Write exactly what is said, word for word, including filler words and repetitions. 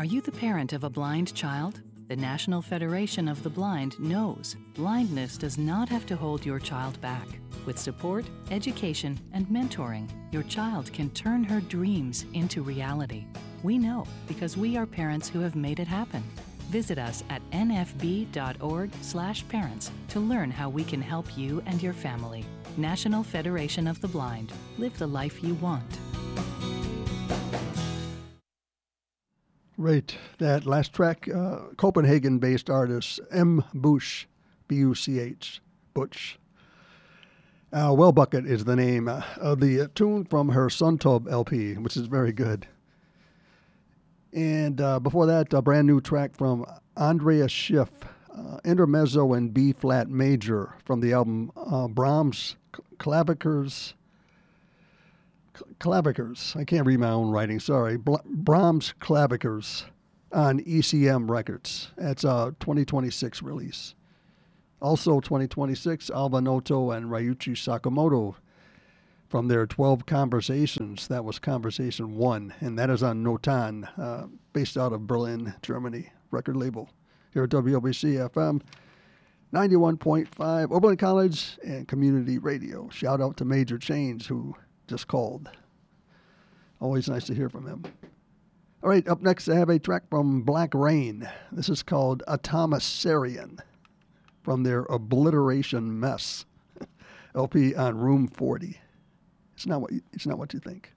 Are you the parent of a blind child? The National Federation of the Blind knows blindness does not have to hold your child back. With support, education, and mentoring, your child can turn her dreams into reality. We know because we are parents who have made it happen. Visit us at n f b dot org slash parents to learn how we can help you and your family. National Federation of the Blind. Live the life you want. Right. That last track, uh, Copenhagen-based artist M. Bush, B U C H, Butch. Uh, Wellbucket is the name uh, of the uh, tune from her Suntub L P, which is very good. And uh, before that, a brand new track from Andrea Schiff, uh, Intermezzo in B-flat major from the album uh, Brahms Clavicers. Clavicers. I can't read my own writing, sorry. Brahms Clavicers on E C M Records. That's a twenty twenty-six release. Also twenty twenty-six, Alba Noto and Ryuichi Sakamoto from their twelve Conversations. That was Conversation one, and that is on Notan, uh, based out of Berlin, Germany, record label. Here at W L B C F M, ninety-one point five, Oberlin College and Community Radio. Shout out to Major Chains, who just called. Always nice to hear from him. All right, up next I have a track from Black Rain. This is called Atomosarian from their Obliteration Mess L P on Room forty. It's not what you, it's not what you think.